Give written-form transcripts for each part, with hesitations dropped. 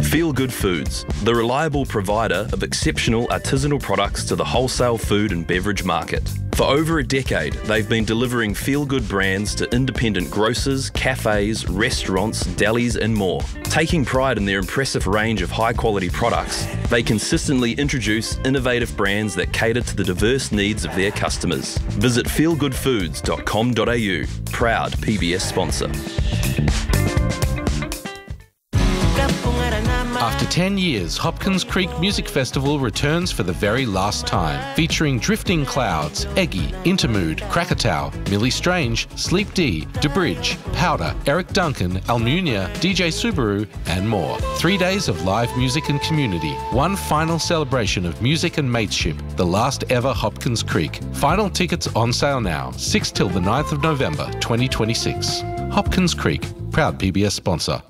Feel Good Foods, the reliable provider of exceptional artisanal products to the wholesale food and beverage market. For over a decade, they've been delivering feel-good brands to independent grocers, cafes, restaurants, delis and more. Taking pride in their impressive range of high-quality products, they consistently introduce innovative brands that cater to the diverse needs of their customers. Visit feelgoodfoods.com.au, proud PBS sponsor. After 10 years, Hopkins Creek Music Festival returns for the very last time, featuring Drifting Clouds, Eggy, Intermood, Krakatoa, Millie Strange, Sleep D, DeBridge, Powder, Eric Duncan, Almunia, DJ Subaru, and more. 3 days of live music and community. One final celebration of music and mateship. The last ever Hopkins Creek. Final tickets on sale now, 6 till the 9th of November, 2026. Hopkins Creek, proud PBS sponsor.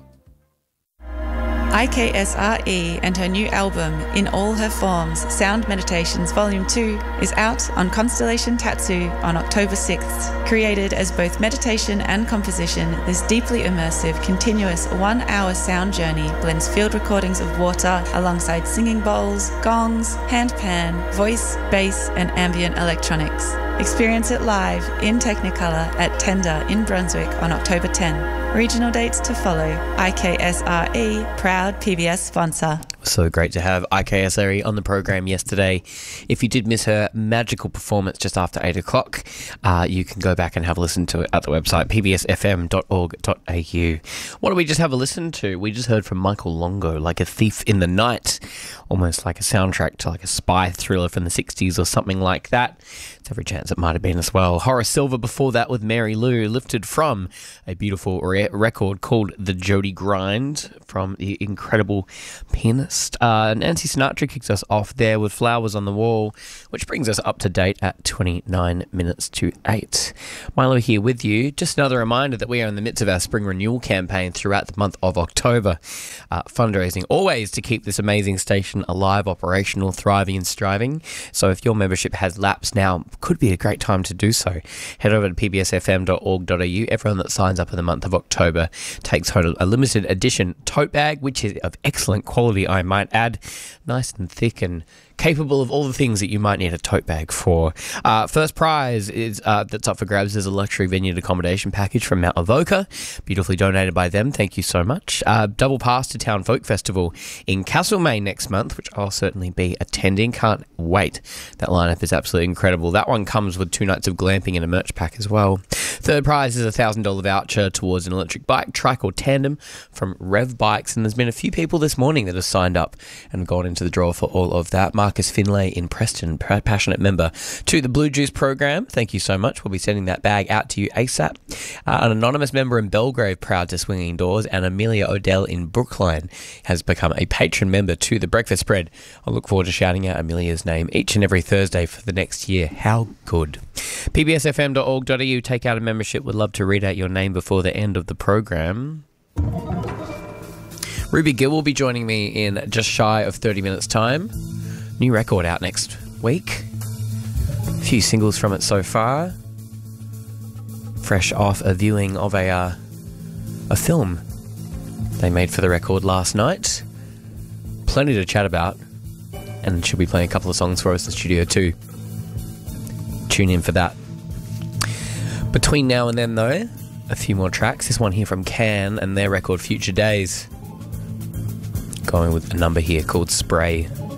IKSRE and her new album, In All Her Forms, Sound Meditations Volume 2, is out on Constellation Tatsu on October 6th. Created as both meditation and composition, this deeply immersive, continuous 1-hour sound journey blends field recordings of water alongside singing bowls, gongs, handpan, voice, bass, and ambient electronics. Experience it live in Technicolor at Tender in Brunswick on October 10. Regional dates to follow. IKSRE, proud PBS sponsor. So great to have IKSRE on the program yesterday. If you did miss her magical performance just after 8 o'clock, you can go back and have a listen to it at the website pbsfm.org.au. What did we just have a listen to? We just heard from Michael Longo, Like a Thief in the Night, almost like a soundtrack to like a spy thriller from the 60s or something like that. It's every chance it might have been as well. Horace Silver before that with Mary Lou, lifted from a beautiful record called The Jody Grind from the incredible pianist. Nancy Sinatra kicks us off there with Flowers on the Wall, which brings us up to date at 29 minutes to 8. Milo here with you. Just another reminder that we are in the midst of our spring renewal campaign throughout the month of October. Fundraising always to keep this amazing station alive, operational, thriving and striving. So if your membership has lapsed now, could be a great time to do so. Head over to pbsfm.org.au. Everyone that signs up in the month of October takes home a limited edition tote bag, which is of excellent quality, I might add. Nice and thick and capable of all the things that you might need a tote bag for. First prize is that's up for grabs is a luxury vineyard accommodation package from Mount Avoca, beautifully donated by them. Thank you so much. Double pass to Town Folk Festival in Castlemaine next month, which I'll certainly be attending. Can't wait. That lineup is absolutely incredible. That one comes with 2 nights of glamping and a merch pack as well. Third prize is a $1,000 voucher towards an electric bike, trike or tandem from Rev Bikes, and there's been a few people this morning that have signed up and gone into the draw for all of that. Marcus Finlay in Preston, passionate member to the Blue Juice program. Thank you so much. We'll be sending that bag out to you ASAP. An anonymous member in Belgrave, proud to Swinging Doors, and Amelia Odell in Brookline has become a patron member to the Breakfast Spread. I look forward to shouting out Amelia's name each and every Thursday for the next year. How good. pbsfm.org.au, take out a membership. Would love to read out your name before the end of the program. Ruby Gill will be joining me in just shy of 30 minutes time. New record out next week. A few singles from it so far. Fresh off a viewing of a film they made for the record last night. Plenty to chat about, and she'll be playing a couple of songs for us in the studio too. Tune in for that. Between now and then though, a few more tracks. This one here from Can and their record Future Days. Going with a number here called Spray.